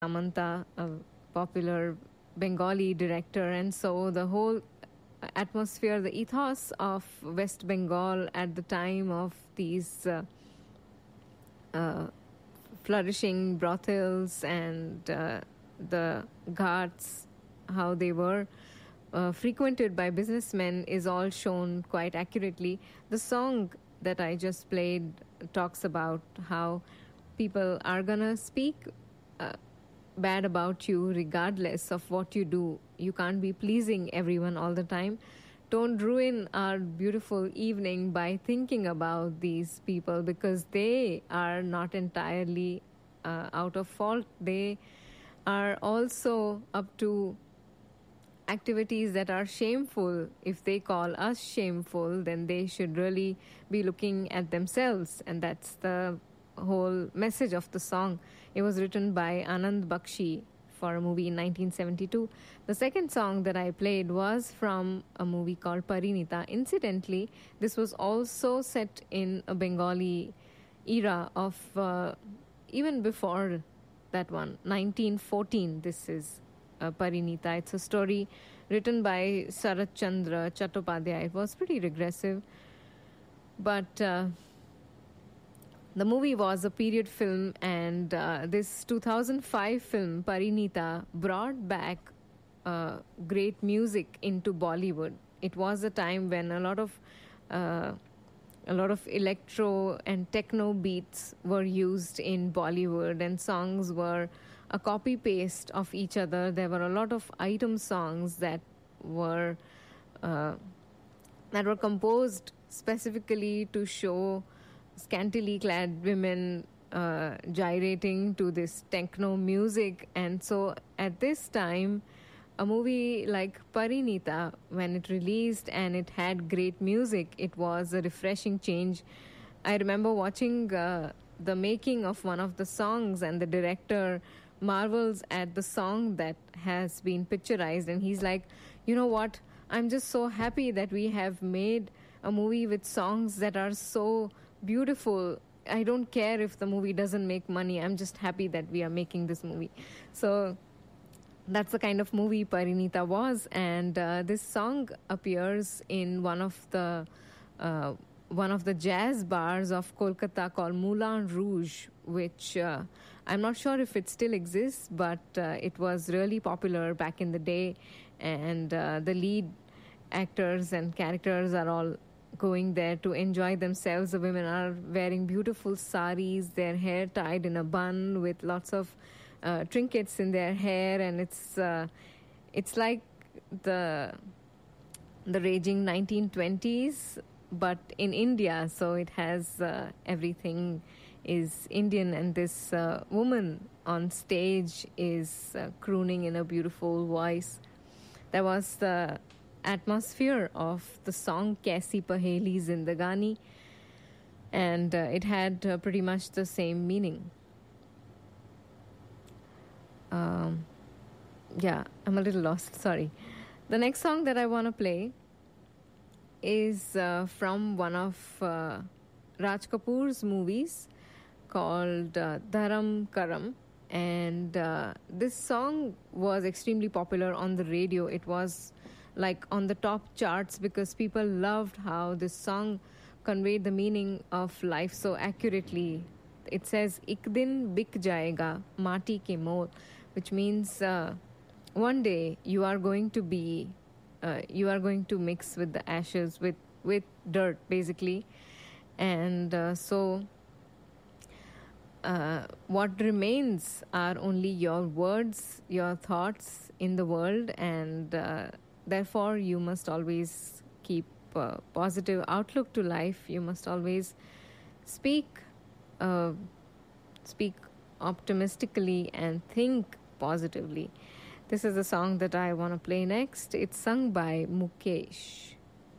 Samanta, a popular Bengali director, and so the whole atmosphere, the ethos of West Bengal at the time of these uh, flourishing brothels and the ghats, how they were frequented by businessmen, is all shown quite accurately. The song that I just played talks about how people are gonna speak uh, bad about you regardless of what you do. You can't be pleasing everyone all the time. Don't ruin our beautiful evening by thinking about these people because they are not entirely out of fault. They are also up to activities that are shameful. If they call us shameful, then they should really be looking at themselves. And that's the whole message of the song. It was written by Anand Bakshi for a movie in 1972. The second song that I played was from a movie called Parinita. Incidentally, this was also set in a Bengali era of even before that one, 1914. This is Parinita. It's a story written by Sarat Chandra Chattopadhyay. It was pretty regressive, but the movie was a period film, and this 2005 film, Parinita, brought back great music into Bollywood. It was a time when uh, a lot of electro and techno beats were used in Bollywood, and songs were a copy paste of each other. There were a lot of item songs were uh, that were composed specifically to show scantily clad women gyrating to this techno music. And so at this time, a movie like Parinita, when it released and it had great music, it was a refreshing change. I remember watching the making of one of the songs, and the director marvels at the song that has been picturized, and he's like, you know what, I'm just so happy that we have made a movie with songs that are so beautiful. I don't care if the movie doesn't make money. I'm just happy that we are making this movie. So that's the kind of movie Parinita was, and this song appears in one of the jazz bars of Kolkata called Moulin Rouge, which I'm not sure if it still exists, but it was really popular back in the day, and the lead actors and characters are all going there to enjoy themselves. The women are wearing beautiful saris, their hair tied in a bun with lots of trinkets in their hair, and it's like the raging 1920s, but in India. So it has everything is Indian, and this woman on stage is crooning in a beautiful voice. That was the atmosphere of the song Kaisi Paheli Zindagani, and it had pretty much the same meaning. Yeah, I'm a little lost, sorry. The next song that I want to play is from one of Raj Kapoor's movies called Dharam Karam. And this song was extremely popular on the radio. It was like on the top charts because people loved how this song conveyed the meaning of life so accurately. It says, "Ik din bik jayega, mati ke mol," which means one day you are going to mix with the ashes, with dirt, basically. And so what remains are only your words, your thoughts in the world, and therefore you must always keep a positive outlook to life. You must always speak speak optimistically and think positively. This is the song that I want to play next. It's sung by Mukesh.